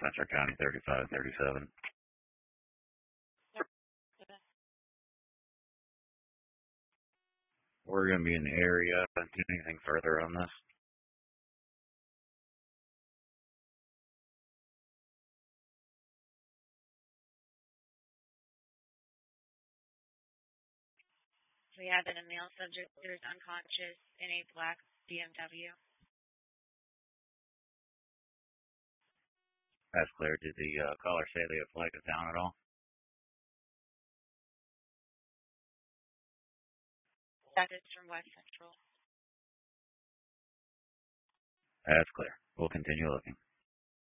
Central County 35 and 37. We're going to be in the area. Anything further on this? We have that a male subject is unconscious in a black BMW. That's clear. Did the caller say they have flagged it down at all? That is from West Central. That's clear. We'll continue looking.